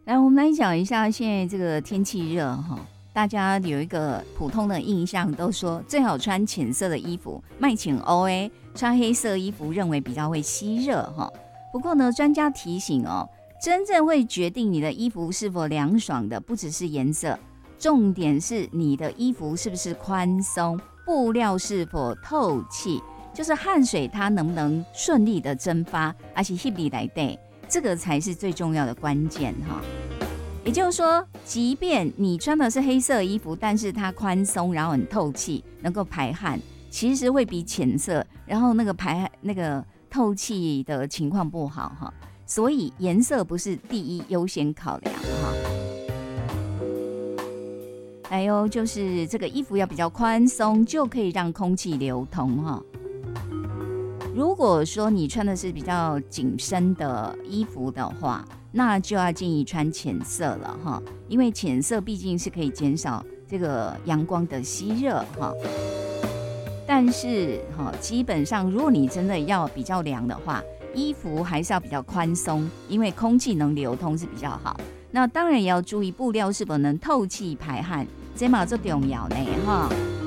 来，我们来讲一下现在这个天气热哈，大家有一个普通的印象，都说最好穿浅色的衣服，卖浅欧穿黑色衣服认为比较会吸热哈。不过呢，专家提醒哦，真正会决定你的衣服是否凉爽的，不只是颜色，重点是你的衣服是不是宽松，布料是否透气，就是汗水它能不能顺利的蒸发，而且吸里来对。这个才是最重要的关键哈。也就是说，即便你穿的是黑色衣服，但是它宽松，然后很透气，能够排汗，其实会比浅色，然后那个透气的情况不好哈。所以颜色不是第一优先考量哈。还有就是这个衣服要比较宽松，就可以让空气流通哈。如果说你穿的是比较紧身的衣服的话，那就要建议穿浅色了哈，因为浅色毕竟是可以减少这个阳光的吸热哈。但是基本上如果你真的要比较凉的话，衣服还是要比较宽松，因为空气能流通是比较好。那当然也要注意布料是否能透气排汗，这嘛最重要呢哈。